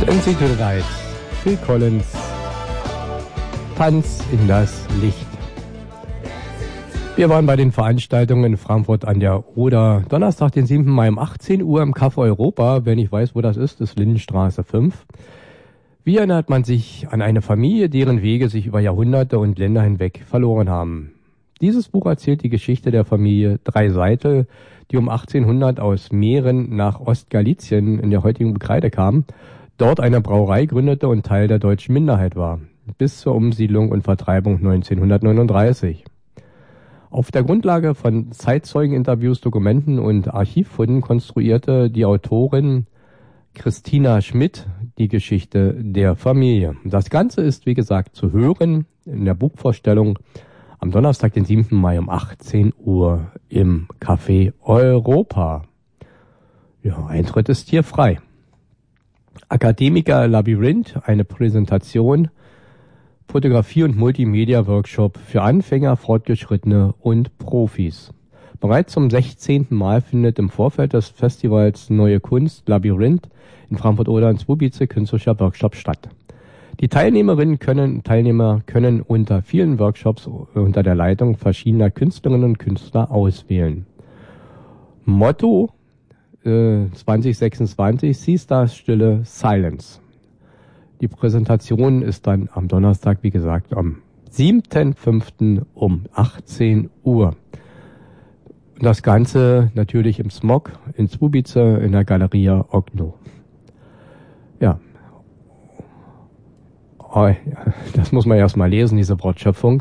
Dancing to the Light, Phil Collins, Tanz in das Licht. Wir waren bei den Veranstaltungen in Frankfurt an der Oder. Donnerstag, den 7. Mai um 18 Uhr im Café Europa. Wer nicht weiß, wo das ist Lindenstraße 5. Wie erinnert man sich an eine Familie, deren Wege sich über Jahrhunderte und Länder hinweg verloren haben? Dieses Buch erzählt die Geschichte der Familie Dreiseitel, die um 1800 aus Mähren nach Ostgalizien in der heutigen Bekreide kam, dort eine Brauerei gründete und Teil der deutschen Minderheit war, bis zur Umsiedlung und Vertreibung 1939. Auf der Grundlage von Zeitzeugeninterviews, Dokumenten und Archivfunden konstruierte die Autorin Christina Schmidt die Geschichte der Familie. Das Ganze ist, wie gesagt, zu hören in der Buchvorstellung am Donnerstag, den 7. Mai um 18 Uhr im Café Europa. Ja, Eintritt ist hier frei. Akademiker Labyrinth, eine Präsentation, Fotografie- und Multimedia-Workshop für Anfänger, Fortgeschrittene und Profis. Bereits zum 16. Mal findet im Vorfeld des Festivals Neue Kunst Labyrinth in Frankfurt-Oder und Zwobice künstlicher Workshop statt. Die Teilnehmer können unter vielen Workshops unter der Leitung verschiedener Künstlerinnen und Künstler auswählen. Motto 2026, Seastars Stille Silence. Die Präsentation ist dann am Donnerstag, wie gesagt, am 7.5. um 18 Uhr. Das Ganze natürlich im Smog in Zwobice in der Galeria Ogno. Ja. Das muss man erstmal lesen, diese Wortschöpfung.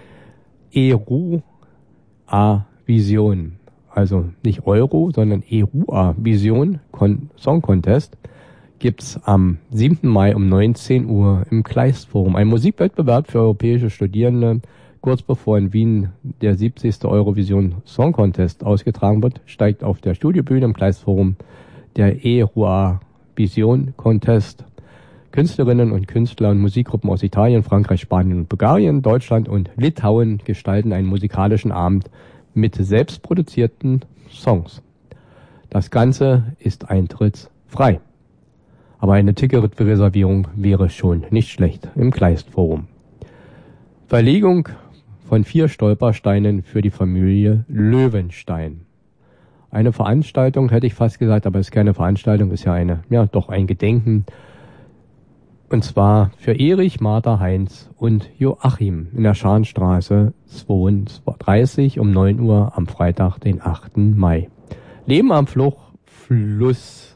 ERUA Vision. Also nicht Euro, sondern ERUA Vision Song Contest gibt's am 7. Mai um 19 Uhr im Kleistforum. Ein Musikwettbewerb für europäische Studierende. Kurz bevor in Wien der 70. Eurovision Song Contest ausgetragen wird, steigt auf der Studiobühne im Kleistforum der ERUA Vision Contest. Künstlerinnen und Künstler und Musikgruppen aus Italien, Frankreich, Spanien und Bulgarien, Deutschland und Litauen gestalten einen musikalischen Abend mit selbstproduzierten Songs. Das Ganze ist eintrittsfrei. Aber eine Ticketreservierung wäre schon nicht schlecht im Kleistforum. Verlegung von 4 Stolpersteinen für die Familie Löwenstein. Eine Veranstaltung, hätte ich fast gesagt, aber es ist keine Veranstaltung, ist ja ein Gedenken. Und zwar für Erich, Martha, Heinz und Joachim in der Scharnstraße 32 um 9 Uhr am Freitag, den 8. Mai. Leben am Fluss.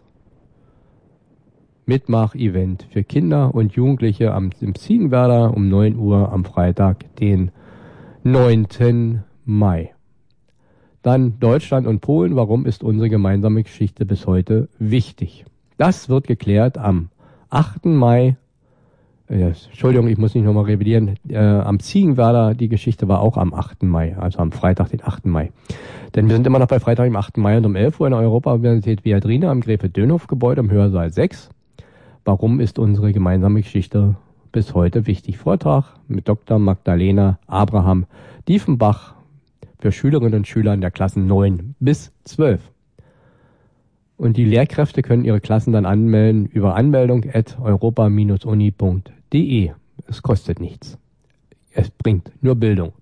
Mitmach-Event für Kinder und Jugendliche im Ziegenwerder um 9 Uhr am Freitag, den 9. Mai. Dann Deutschland und Polen. Warum ist unsere gemeinsame Geschichte bis heute wichtig? Das wird geklärt am 8. Mai. Entschuldigung, ich muss nicht nochmal revidieren. Am Ziegenwerder, die Geschichte war auch am 8. Mai, also am Freitag, den 8. Mai. Denn wir sind immer noch bei Freitag, dem 8. Mai und um 11 Uhr in der Europa-Universität Viadrina am Gräfe-Dönhoff-Gebäude im Hörsaal 6. Warum ist unsere gemeinsame Geschichte bis heute wichtig? Vortrag mit Dr. Magdalena Abraham Diefenbach für Schülerinnen und Schüler in der Klassen 9 bis 12. Und die Lehrkräfte können ihre Klassen dann anmelden über anmeldung@europa-uni.de. Es kostet nichts. Es bringt nur Bildung.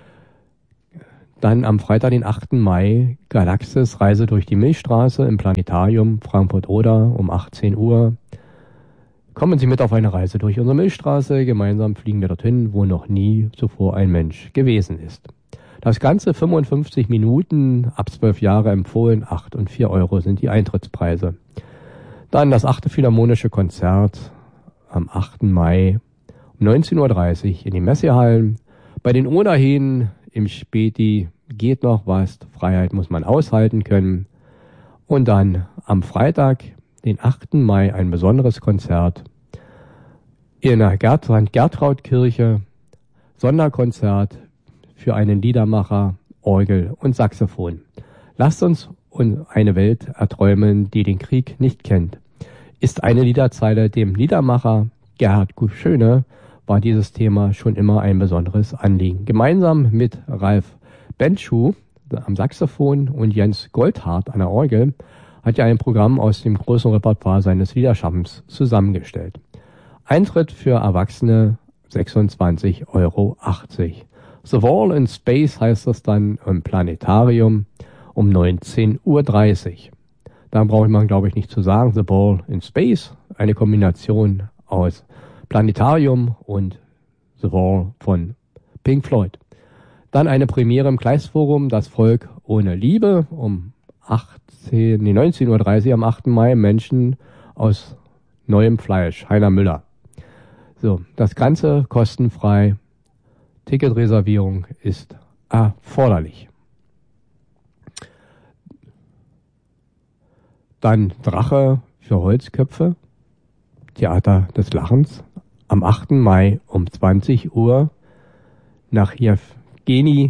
Dann am Freitag, den 8. Mai, Galaxis Reise durch die Milchstraße im Planetarium Frankfurt-Oder um 18 Uhr. Kommen Sie mit auf eine Reise durch unsere Milchstraße. Gemeinsam fliegen wir dorthin, wo noch nie zuvor ein Mensch gewesen ist. Das Ganze 55 Minuten, ab 12 Jahre empfohlen, 8 und 4 Euro sind die Eintrittspreise. Dann das 8. Philharmonische Konzert am 8. Mai um 19.30 Uhr in die Messehallen. Bei den Oderhähnen im Späti geht noch was, Freiheit muss man aushalten können. Und dann am Freitag, den 8. Mai, ein besonderes Konzert in der Gertrautkirche, Sonderkonzert für einen Liedermacher, Orgel und Saxophon. Lasst uns eine Welt erträumen, die den Krieg nicht kennt. Ist eine Liederzeile dem Liedermacher Gerhard Schöne, war dieses Thema schon immer ein besonderes Anliegen. Gemeinsam mit Ralf Bentschuh am Saxophon und Jens Goldhardt an der Orgel hat ja ein Programm aus dem großen Repertoire seines Liederschaffens zusammengestellt. Eintritt für Erwachsene 26,80 Euro. The Wall in Space heißt das dann im Planetarium um 19:30 Uhr. Da braucht man, glaube ich, nicht zu sagen. The Ball in Space, eine Kombination aus Planetarium und The Wall von Pink Floyd. Dann eine Premiere im Kleistforum, Das Volk ohne Liebe, um 19:30 Uhr am 8. Mai, Menschen aus neuem Fleisch, Heiner Müller. So, das Ganze kostenfrei. Ticketreservierung ist erforderlich. Dann Drache für Holzköpfe, Theater des Lachens, am 8. Mai um 20 Uhr nach Jewgeni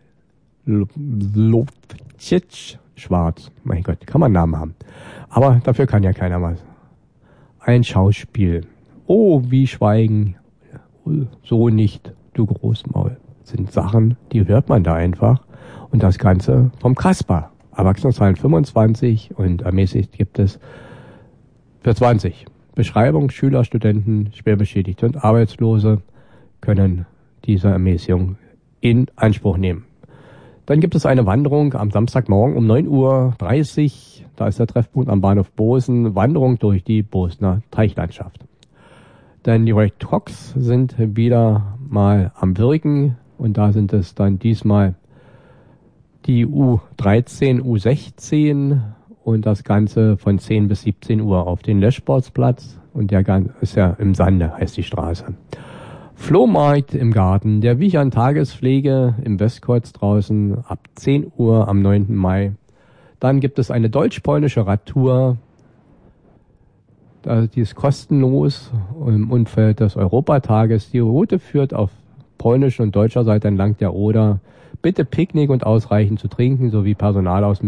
Lovcic Schwarz. Mein Gott, kann man einen Namen haben. Aber dafür kann ja keiner was. Ein Schauspiel. Oh, wie schweigen. So nicht, du Großmaul. Sind Sachen, die hört man da einfach. Und das Ganze vom Kasper. Erwachsene zahlen 25 und ermäßigt gibt es für 20. Beschreibung: Schüler, Studenten, Schwerbeschädigte und Arbeitslose können diese Ermäßigung in Anspruch nehmen. Dann gibt es eine Wanderung am Samstagmorgen um 9:30 Uhr. Da ist der Treffpunkt am Bahnhof Bosen. Wanderung durch die Bosener Teichlandschaft. Dann die Red Rocks sind wieder mal am Wirken. Und da sind es dann diesmal die U13, U16 und das Ganze von 10 bis 17 Uhr auf den Löschsportsplatz. Und der ist ja im Sande, heißt die Straße. Flohmarkt im Garten der Wichern Tagespflege im Westkreuz draußen ab 10 Uhr am 9. Mai. Dann gibt es eine deutsch-polnische Radtour. Die ist kostenlos im Umfeld des Europatages. Die Route führt auf polnischer und deutscher Seite entlang der Oder. Bitte Picknick und ausreichend zu trinken sowie Personalausweis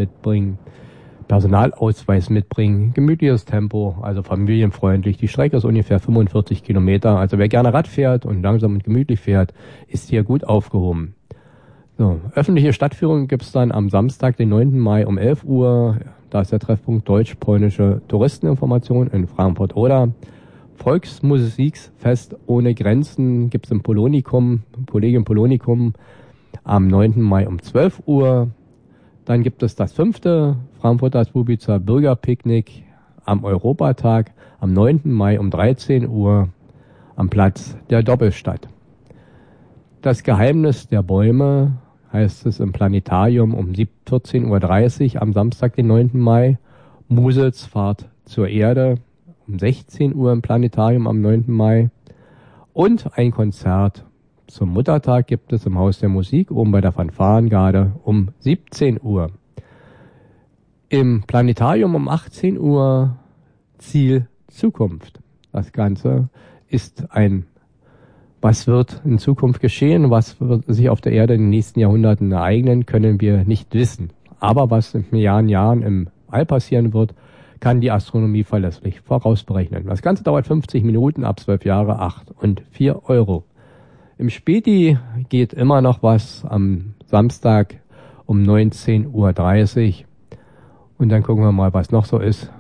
mitbringen. Gemütliches Tempo, also familienfreundlich. Die Strecke ist ungefähr 45 Kilometer. Also wer gerne Rad fährt und langsam und gemütlich fährt, ist hier gut aufgehoben. So, öffentliche Stadtführung gibt es dann am Samstag, den 9. Mai um 11 Uhr. Da ist der Treffpunkt Deutsch-Polnische Touristeninformation in Frankfurt-Oder. Volksmusikfest ohne Grenzen gibt es im Polonikum, Kollegium Polonikum, am 9. Mai um 12 Uhr. Dann gibt es das 5. Frankfurter Słubicer Bürgerpicknick am Europatag am 9. Mai um 13 Uhr am Platz der Doppelstadt. Das Geheimnis der Bäume heißt es im Planetarium um 14:30 Uhr am Samstag, den 9. Mai. Musels Fahrt zur Erde um 16 Uhr im Planetarium am 9. Mai. Und ein Konzert zum Muttertag gibt es im Haus der Musik oben bei der Fanfarengarde um 17 Uhr. Im Planetarium um 18 Uhr Ziel Zukunft. Das Ganze ist was wird in Zukunft geschehen, was wird sich auf der Erde in den nächsten Jahrhunderten ereignen, können wir nicht wissen. Aber was in Milliarden Jahren im All passieren wird, kann die Astronomie verlässlich vorausberechnen. Das Ganze dauert 50 Minuten, ab 12 Jahre, 8 und 4 Euro. Im Späti geht immer noch was am Samstag um 19:30 Uhr. Und dann gucken wir mal, was noch so ist.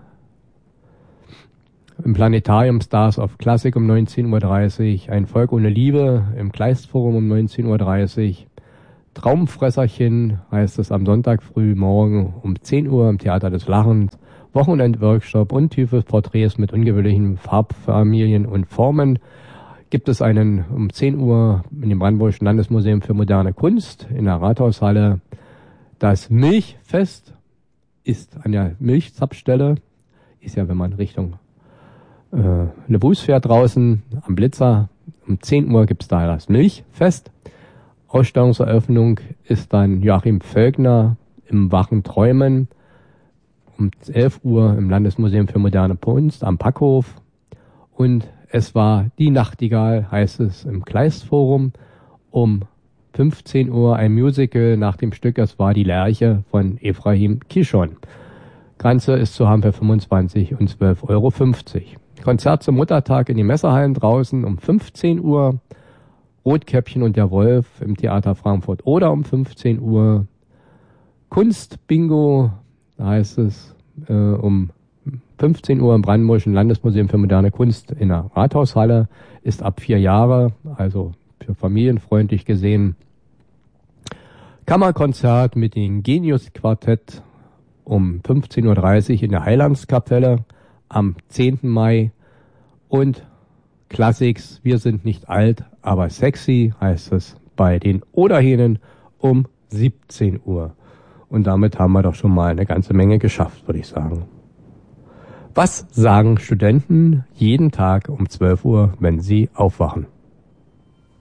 Im Planetarium Stars of Classic um 19:30 Uhr. Ein Volk ohne Liebe im Kleistforum um 19:30 Uhr. Traumfresserchen heißt es am Sonntag früh morgen um 10 Uhr im Theater des Lachens. Wochenendworkshop und tiefe Porträts mit ungewöhnlichen Farbfamilien und Formen. Gibt es einen um 10 Uhr in dem Brandenburgischen Landesmuseum für moderne Kunst in der Rathaushalle. Das Milchfest ist an der Milchzapfstelle. Ist ja, wenn man Richtung Lebus fährt draußen am Blitzer. Um 10 Uhr gibt es da das Milchfest. Ausstellungseröffnung ist dann Joachim Völkner im Wachen Träumen. Um 11 Uhr im Landesmuseum für moderne Kunst am Packhof. Und es war die Nachtigall, heißt es im Kleistforum. Um 15 Uhr ein Musical nach dem Stück Es war die Lerche von Ephraim Kishon. Ganze ist zu haben für 25 und 12,50 Euro. Konzert zum Muttertag in den Messerhallen draußen um 15 Uhr. Rotkäppchen und der Wolf im Theater Frankfurt oder um 15 Uhr. Kunstbingo, da heißt es um 15 Uhr im Brandenburgischen Landesmuseum für moderne Kunst in der Rathaushalle. Ist ab 4 Jahre, also für familienfreundlich gesehen. Kammerkonzert mit dem Genius-Quartett um 15.30 Uhr in der Heilandskapelle am 10. Mai. Und Classics, wir sind nicht alt, aber sexy, heißt es bei den Oderhähnen um 17 Uhr. Und damit haben wir doch schon mal eine ganze Menge geschafft, würde ich sagen. Was sagen Studenten jeden Tag um 12 Uhr, wenn sie aufwachen?